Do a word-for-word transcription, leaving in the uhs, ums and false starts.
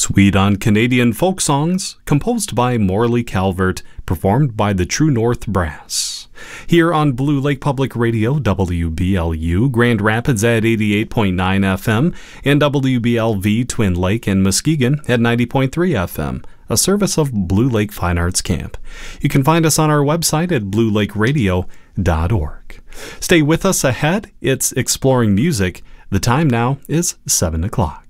Sweet on Canadian folk songs, composed by Morley Calvert, performed by the True North Brass. Here on Blue Lake Public Radio, W B L U, Grand Rapids at eighty-eight point nine F M, and W B L V Twin Lake and Muskegon at ninety point three F M, a service of Blue Lake Fine Arts Camp. You can find us on our website at blue lake radio dot org. Stay with us ahead. It's Exploring Music. The time now is seven o'clock.